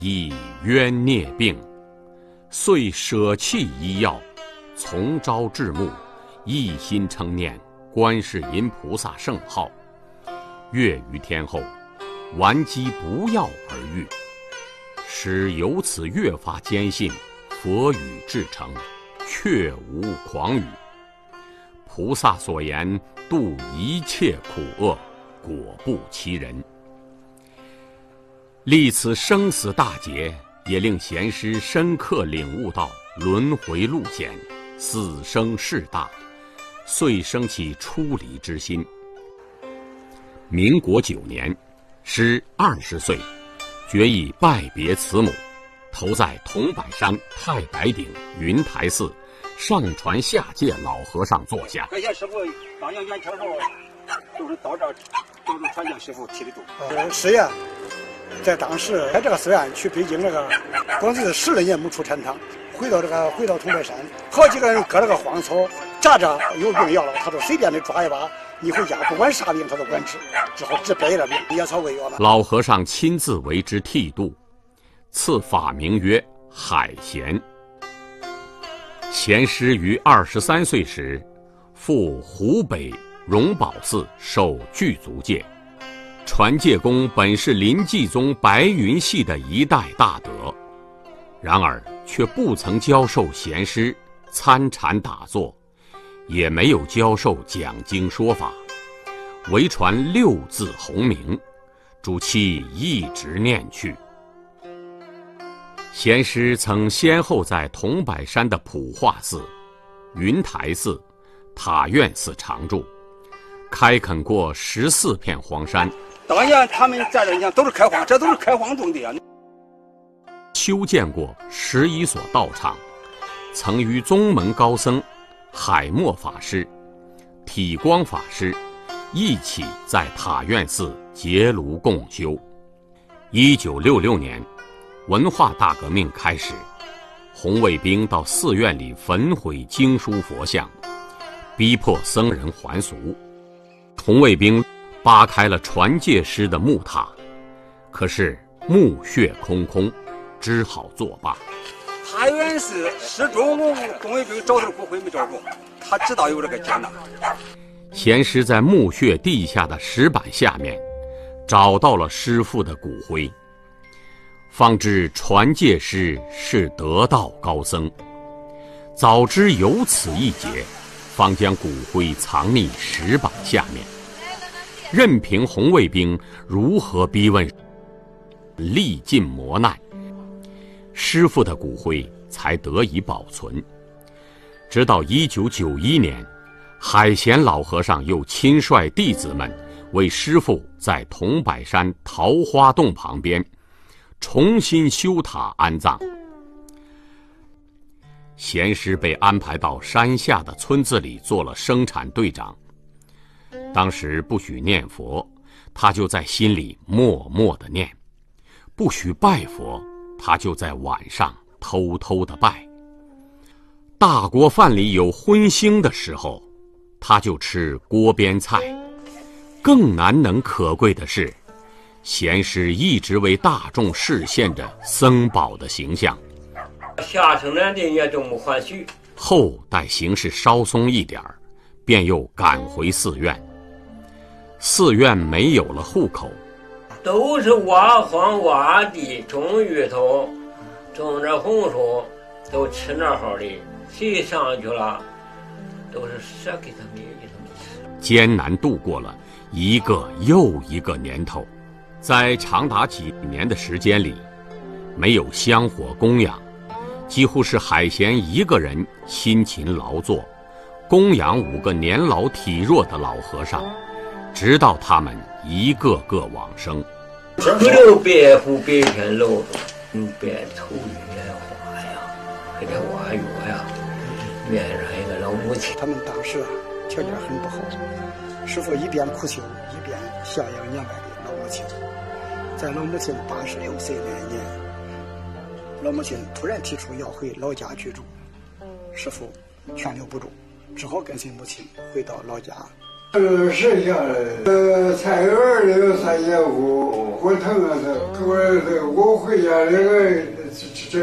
亦冤孽病，遂舍弃医药，从朝至暮，一心称念观世音菩萨圣号。月余天后，顽疾不药而愈，使由此越发坚信佛语至诚，确无诳语。菩萨所言度一切苦厄，果不其人。历此生死大劫，也令贤师深刻领悟到轮回路险，死生事大，遂生起出离之心。民国9年，师20岁，决意拜别慈母，投在桐柏山太白顶云台寺上传下界老和尚座下。 感谢师傅当年元朝后，就是到这儿帮助传教师傅提的度。 师爷在当时在这个寺院去北京这个，光是12年没出禅堂，回到桐柏山，好几个人割了个荒草，扎着有病要了，他都随便的抓一把，你回家不管啥病他都管治，之后治别的病，野草为药了。 老和尚亲自为之剃度，赐法名曰海贤。贤师于23岁时，赴湖北荣宝寺受具足戒。传戒公本是临济宗白云系的一代大德，然而却不曾教授贤师参禅打坐，也没有教授讲经说法，唯传6字洪名，主其一直念去。贤师曾先后在桐柏山的普化寺、云台寺、塔院寺常住，开垦过14片荒山。 当年他们在这，你看都是开荒，这都是开荒种地啊。 修建过11所道场，曾与宗门高僧海默法师、体光法师一起在塔院寺结庐共修。1966年，文化大革命开始，红卫兵到寺院里焚毁经书佛像，逼迫僧人还俗。红卫兵扒开了传戒师的木塔，可是墓穴空空，只好作罢。 塔院寺始终红卫兵找到骨灰没找着，他知道有这个劫难。 贤师在墓穴地下的石板下面找到了师父的骨灰，方知传戒师是得道高僧，早知有此一劫，方将骨灰藏匿石板下面，任凭红卫兵如何逼问，历尽磨难，师父的骨灰才得以保存。直到1991年，海贤老和尚又亲率弟子们为师父在桐柏山桃花洞旁边重新修塔安葬。贤师被安排到山下的村子里做了生产队长。当时不许念佛，他就在心里默默地念；不许拜佛，他就在晚上偷偷地拜。大锅饭里有荤腥的时候，他就吃锅边菜。更难能可贵的是，贤师一直为大众示现着僧宝的形象。 下城南的也都没还许。 后待形势稍松一点儿，便又赶回寺院。寺院没有了户口， 都是挖荒挖地，种芋头，种着红薯，都吃那好的。谁上去了，都是舍给他们，给他们吃。 艰难度过了一个又一个年头，在长达几年的时间里，没有香火供养，几乎是海贤一个人辛勤劳作，供养5个年老体弱的老和尚，直到他们一个个往生。 不留白虎白天露着，白头月花呀，还得挖药呀，面上一个老母亲。 他们当时条件很不好，师父一边苦修，一边孝养年迈的老母亲。在老母亲86岁那年，老母亲突然提出要回老家居住，师父劝留不住，只好跟随母亲回到老家剩下来，菜园里有3节骨，骨疼啊，我回家这个这。